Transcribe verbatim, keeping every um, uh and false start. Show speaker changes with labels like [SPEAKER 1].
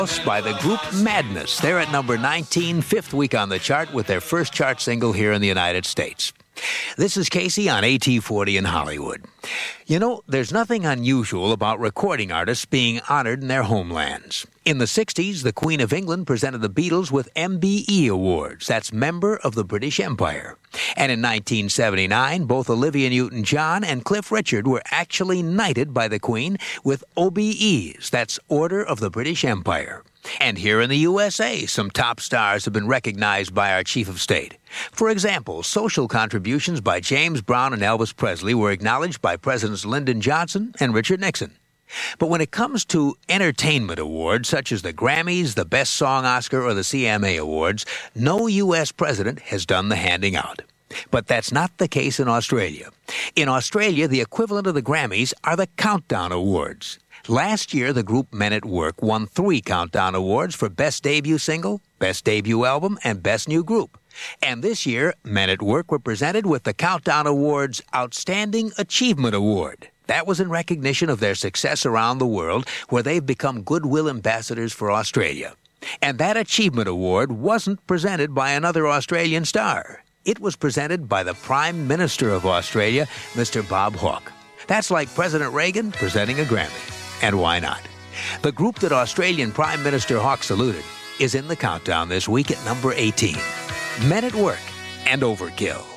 [SPEAKER 1] By the group Madness. They're at number nineteen, fifth week on the chart with their first chart single here in the United States. This is Casey on A T forty in Hollywood. You know, there's nothing unusual about recording artists being honored in their homelands. In the sixties, the Queen of England presented the Beatles with M B E Awards. That's Member of the British Empire. And in nineteen seventy-nine, both Olivia Newton-John and Cliff Richard were actually knighted by the Queen with O B Es. That's Order of the British Empire. And here in the U S A, some top stars have been recognized by our Chief of State. For example, social contributions by James Brown and Elvis Presley were acknowledged by Presidents Lyndon Johnson and Richard Nixon. But when it comes to entertainment awards, such as the Grammys, the Best Song Oscar, or the C M A Awards, no U S president has done the handing out. But that's not the case in Australia. In Australia, the equivalent of the Grammys are the Countdown Awards. Last year, the group Men at Work won three Countdown Awards for Best Debut Single, Best Debut Album, and Best New Group. And this year, Men at Work were presented with the Countdown Awards Outstanding Achievement Award. That was in recognition of their success around the world, where they've become goodwill ambassadors for Australia. And that Achievement Award wasn't presented by another Australian star. It was presented by the Prime Minister of Australia, Mister Bob Hawke. That's like President Reagan presenting a Grammy. And why not? The group that Australian Prime Minister Hawke saluted is in the countdown this week at number eighteen. Men at Work and Overkill.